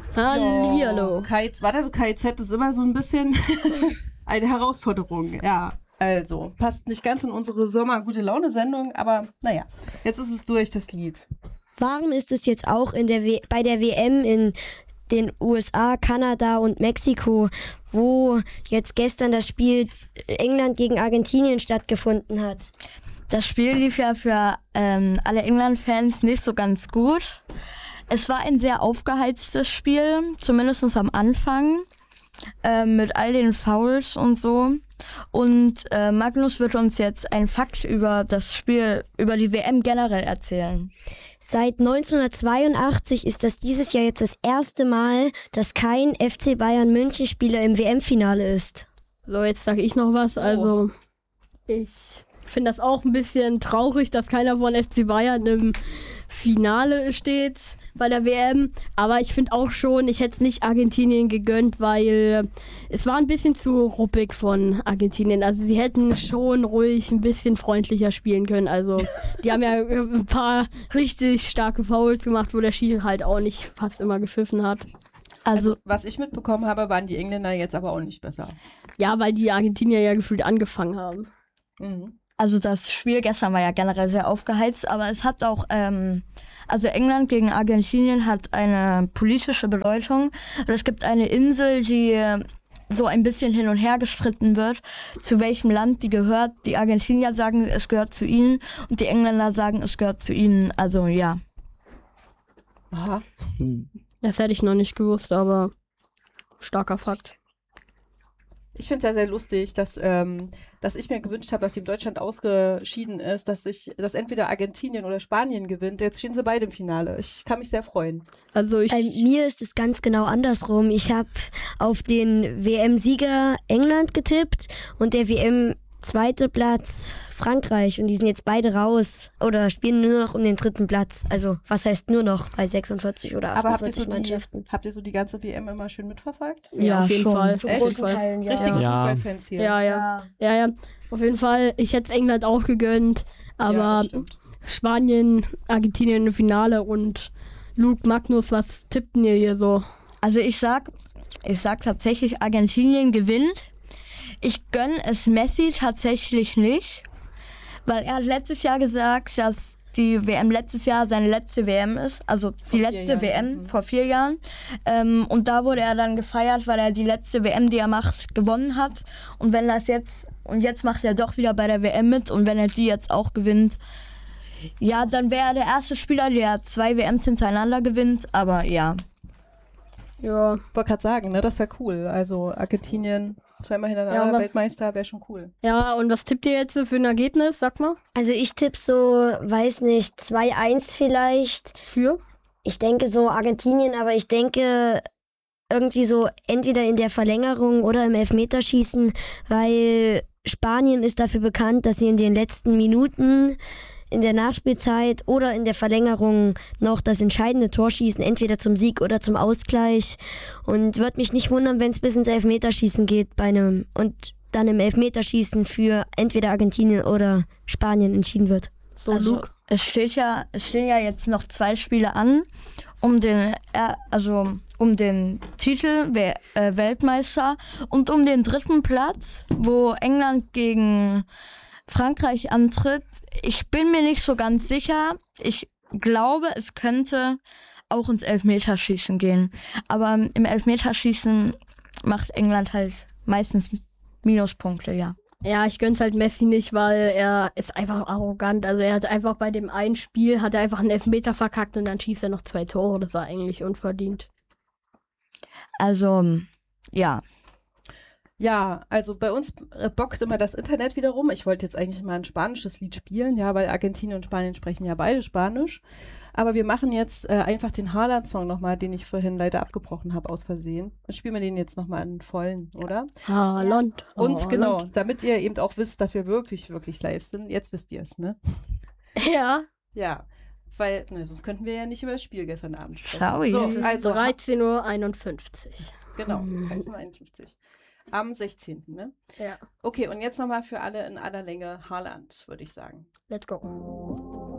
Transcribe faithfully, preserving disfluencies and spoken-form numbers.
Hallihallo. K I Z, warte, K I Z ist immer so ein bisschen eine Herausforderung. Ja, also, passt nicht ganz in unsere Sommer-Gute-Laune-Sendung, aber naja, jetzt ist es durch, das Lied. Warum ist es jetzt auch in der w- bei der W M in den U S A, Kanada und Mexiko, wo jetzt gestern das Spiel England gegen Argentinien stattgefunden hat? Das Spiel lief ja für ähm, alle England-Fans nicht so ganz gut. Es war ein sehr aufgeheiztes Spiel, zumindest am Anfang, äh, mit all den Fouls und so. Und äh, Magnus wird uns jetzt einen Fakt über das Spiel, über die W M generell erzählen. Seit neunzehnhundertzweiundachtzig ist das dieses Jahr jetzt das erste Mal, dass kein F C Bayern München-Spieler im W M-Finale ist. So, jetzt sage ich noch was. Also, ich finde das auch ein bisschen traurig, dass keiner von F C Bayern im Finale steht bei der W M. Aber ich finde auch schon, ich hätte es nicht Argentinien gegönnt, weil es war ein bisschen zu ruppig von Argentinien. Also sie hätten schon ruhig ein bisschen freundlicher spielen können. Also die haben ja ein paar richtig starke Fouls gemacht, wo der Schiri halt auch nicht fast immer gepfiffen hat. Also, also was ich mitbekommen habe, waren die Engländer jetzt aber auch nicht besser. Ja, weil die Argentinier ja gefühlt angefangen haben. Mhm. Also das Spiel gestern war ja generell sehr aufgeheizt, aber es hat auch, ähm, also England gegen Argentinien hat eine politische Bedeutung. Und es gibt eine Insel, die so ein bisschen hin und her gestritten wird, zu welchem Land die gehört. Die Argentinier sagen, es gehört zu ihnen und die Engländer sagen, es gehört zu ihnen. Also ja. Aha. Das hätte ich noch nicht gewusst, aber starker Fakt. Ich finde es sehr, sehr lustig, dass, ähm, dass ich mir gewünscht habe, nachdem Deutschland ausgeschieden ist, dass sich, dass entweder Argentinien oder Spanien gewinnt. Jetzt stehen sie beide im Finale. Ich kann mich sehr freuen. Also ich Bei mir ist es ganz genau andersrum. Ich habe auf den W M-Sieger England getippt und der W M-zweite Platz Frankreich. Und die sind jetzt beide raus oder spielen nur noch um den dritten Platz. Also was heißt nur noch bei sechsundvierzig oder Aber habt ihr, so achtundvierzig Mannschaften? die, habt ihr so die ganze W M immer schön mitverfolgt? Ja, Ja, auf jeden schon. Fall. Zu Echt? großen Teilen, ja. Richtige Ja. Fußballfans hier. Ja, ja. Ja, ja. Auf jeden Fall. Ich hätte es England auch gegönnt, Ja, aber das stimmt. Spanien, Argentinien im Finale und Luke, Magnus, was tippten ihr hier so? Also ich sag, ich sag tatsächlich, Argentinien gewinnt. Ich gönne es Messi tatsächlich nicht, weil er hat letztes Jahr gesagt, dass die W M letztes Jahr seine letzte W M ist, also die vier letzte Jahren, W M mhm. vor vier Jahren. Ähm, und da wurde er dann gefeiert, weil er die letzte W M, die er macht, gewonnen hat. Und wenn das jetzt, und jetzt macht er doch wieder bei der W M mit und wenn er die jetzt auch gewinnt, ja, dann wäre er der erste Spieler, der zwei W Ms hintereinander gewinnt, aber ja. Ja. Ich wollte gerade sagen, ne, das wäre cool. Also Argentinien zweimal hintereinander Ja, aber- Weltmeister wäre schon cool. Ja, und was tippt ihr jetzt für ein Ergebnis? Sag mal. Also ich tippe so, weiß nicht, zwei eins vielleicht. Für? Ich denke so Argentinien, aber ich denke irgendwie so entweder in der Verlängerung oder im Elfmeterschießen, weil Spanien ist dafür bekannt, dass sie in den letzten Minuten in der Nachspielzeit oder in der Verlängerung noch das entscheidende Tor schießen, entweder zum Sieg oder zum Ausgleich. Und würde mich nicht wundern, wenn es bis ins Elfmeterschießen geht bei einem und dann im Elfmeterschießen für entweder Argentinien oder Spanien entschieden wird. So, Also, Luke. es steht ja, es stehen ja jetzt noch zwei Spiele an, um den, äh, also um den Titel We- äh, Weltmeister und um den dritten Platz, wo England gegen Frankreich antritt. Ich bin mir nicht so ganz sicher. Ich glaube, es könnte auch ins Elfmeterschießen gehen. Aber im Elfmeterschießen macht England halt meistens Minuspunkte, ja. Ja, ich gönn's halt Messi nicht, weil er ist einfach arrogant. Also er hat einfach bei dem einen Spiel, hat er einfach einen Elfmeter verkackt und dann schießt er noch zwei Tore. Das war eigentlich unverdient. Also, ja. Ja, also bei uns äh, bockt immer das Internet wieder rum. Ich wollte jetzt eigentlich mal ein spanisches Lied spielen, ja, weil Argentinien und Spanien sprechen ja beide Spanisch. Aber wir machen jetzt äh, einfach den Haaland-Song nochmal, den ich vorhin leider abgebrochen habe aus Versehen. Dann spielen wir den jetzt nochmal in vollen, oder? Haaland. Und Haaland. genau, damit ihr eben auch wisst, dass wir wirklich, wirklich live sind. Jetzt wisst ihr es, ne? Ja. Ja, weil, ne, sonst könnten wir ja nicht über das Spiel gestern Abend sprechen. Schau so, ich. also, dreizehn Uhr einundfünfzig. genau, dreizehn Uhr einundfünfzig. Am sechzehnten Ne? Ja. Okay, und jetzt nochmal für alle in aller Länge Haaland, würde ich sagen. Let's go.